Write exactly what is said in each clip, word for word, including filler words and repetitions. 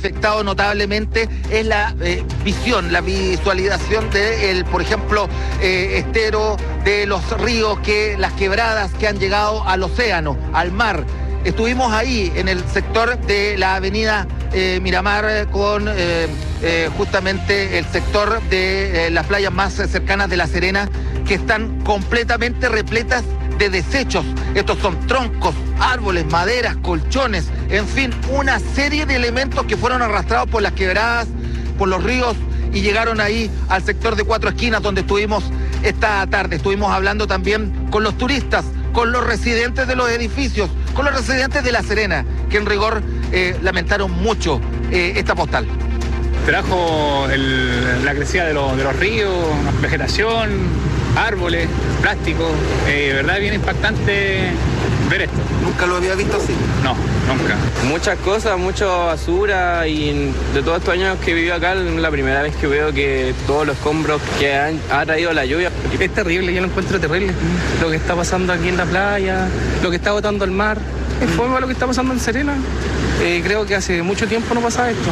afectado notablemente es la eh, visión, la visualización de, el, por ejemplo, eh, estero de los ríos, que las quebradas que han llegado al océano, al mar. Estuvimos ahí en el sector de la avenida eh, Miramar con eh, eh, justamente el sector de eh, las playas más cercanas de La Serena, que están completamente repletas de desechos. Estos son troncos, árboles, maderas, colchones, en fin, una serie de elementos que fueron arrastrados por las quebradas, por los ríos, y llegaron ahí al sector de Cuatro Esquinas, donde estuvimos esta tarde. Estuvimos hablando también con los turistas, con los residentes de los edificios, con los residentes de La Serena, que en rigor eh, lamentaron mucho eh, esta postal. Trajo el, la crecida de, lo, de los ríos, vegetación, árboles, plástico. Eh, de verdad, bien impactante ver esto. ¿Nunca lo había visto así? No, nunca. Muchas cosas, mucha basura, y de todos estos años que vivo acá, es la primera vez que veo que todos los escombros que han, ha traído la lluvia. Es terrible, yo lo encuentro terrible. Lo que está pasando aquí en la playa, lo que está botando el mar. Es fome lo que está pasando en Serena. Eh, creo que hace mucho tiempo no pasaba esto.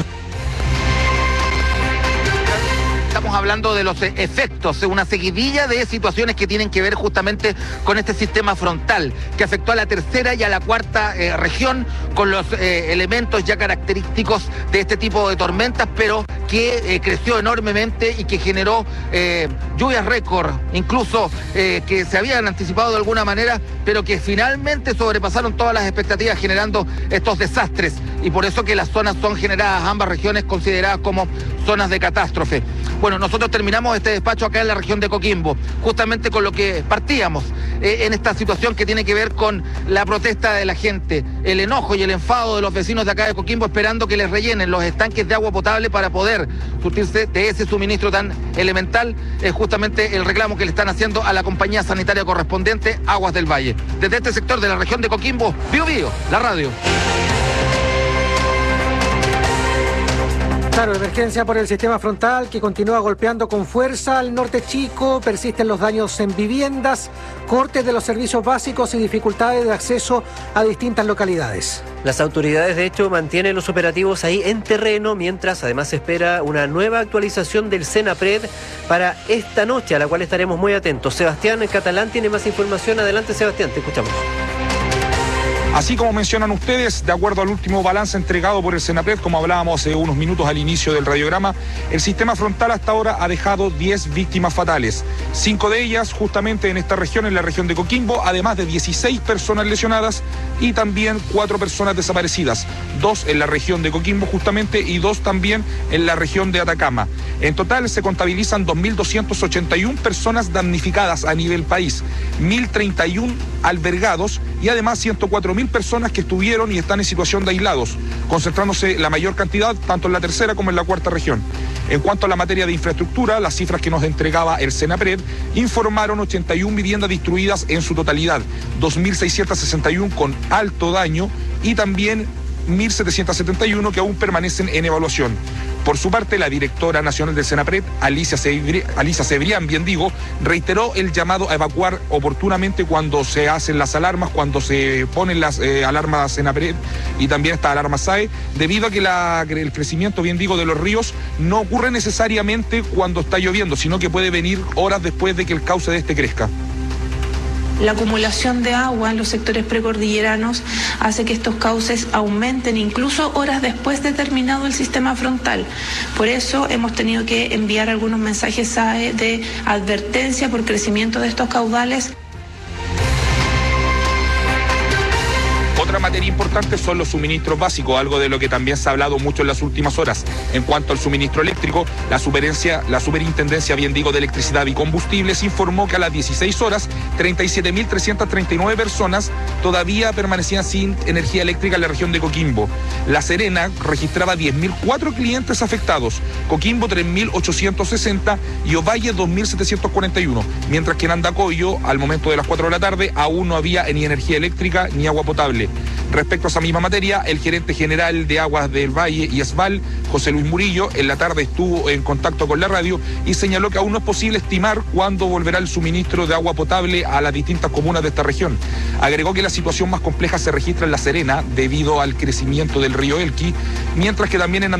Estamos hablando de los efectos, una seguidilla de situaciones que tienen que ver justamente con este sistema frontal, que afectó a la tercera y a la cuarta eh, región, con los eh, elementos ya característicos de este tipo de tormentas, pero que eh, creció enormemente y que generó eh, lluvias récord, incluso eh, que se habían anticipado de alguna manera, pero que finalmente sobrepasaron todas las expectativas, generando estos desastres. Y por eso que las zonas son generadas, ambas regiones consideradas como zonas de catástrofe. Bueno, nosotros terminamos este despacho acá en la región de Coquimbo, justamente con lo que partíamos, eh, en esta situación que tiene que ver con la protesta de la gente, el enojo y el enfado de los vecinos de acá de Coquimbo, esperando que les rellenen los estanques de agua potable para poder surtirse de ese suministro tan elemental. Es justamente el reclamo que le están haciendo a la compañía sanitaria correspondiente, Aguas del Valle. Desde este sector de la región de Coquimbo, Bío Bío, la radio. Claro, emergencia por el sistema frontal que continúa golpeando con fuerza al norte chico, persisten los daños en viviendas, cortes de los servicios básicos y dificultades de acceso a distintas localidades. Las autoridades, de hecho, mantienen los operativos ahí en terreno, mientras además se espera una nueva actualización del Senapred para esta noche, a la cual estaremos muy atentos. Sebastián Catalán tiene más información. Adelante, Sebastián, te escuchamos. Así como mencionan ustedes, de acuerdo al último balance entregado por el Senapred, como hablábamos hace unos minutos al inicio del radiograma, el sistema frontal hasta ahora ha dejado diez víctimas fatales. Cinco de ellas justamente en esta región, en la región de Coquimbo, además de dieciséis personas lesionadas y también cuatro personas desaparecidas. Dos en la región de Coquimbo justamente y dos también en la región de Atacama. En total se contabilizan dos mil doscientas ochenta y una personas damnificadas a nivel país, mil treinta y uno albergados y además ciento cuatro mil personas que estuvieron y están en situación de aislados, concentrándose la mayor cantidad tanto en la tercera como en la cuarta región. En cuanto a la materia de infraestructura, las cifras que nos entregaba el Senapred informaron ochenta y una viviendas destruidas en su totalidad, dos mil seiscientas sesenta y uno con alto daño y también mil setecientas setenta y uno que aún permanecen en evaluación. Por su parte, la directora nacional del Senapred, Alicia Cebri- Alicia Cebrián, bien digo, reiteró el llamado a evacuar oportunamente cuando se hacen las alarmas, cuando se ponen las eh, alarmas Senapred y también esta alarma S A E, debido a que la, el crecimiento, bien digo, de los ríos no ocurre necesariamente cuando está lloviendo, sino que puede venir horas después de que el cauce de este crezca. La acumulación de agua en los sectores precordilleranos hace que estos cauces aumenten incluso horas después de terminado el sistema frontal. Por eso hemos tenido que enviar algunos mensajes S A E de advertencia por crecimiento de estos caudales. Otra materia importante son los suministros básicos, algo de lo que también se ha hablado mucho en las últimas horas. En cuanto al suministro eléctrico, la, superencia, la Superintendencia, bien digo, de Electricidad y Combustibles informó que a las dieciséis horas, treinta y siete mil trescientas treinta y nueve personas todavía permanecían sin energía eléctrica en la región de Coquimbo. La Serena registraba diez mil cuatro clientes afectados, Coquimbo tres mil ochocientos sesenta y Ovalle dos mil setecientos cuarenta y uno, mientras que en Andacollo, al momento de las cuatro de la tarde, aún no había ni energía eléctrica ni agua potable. Respecto a esa misma materia, el gerente general de Aguas del Valle y ESVAL, José Luis Murillo, en la tarde estuvo en contacto con la radio y señaló que aún no es posible estimar cuándo volverá el suministro de agua potable a las distintas comunas de esta región. Agregó que la situación más compleja se registra en La Serena debido al crecimiento del río Elqui, mientras que también en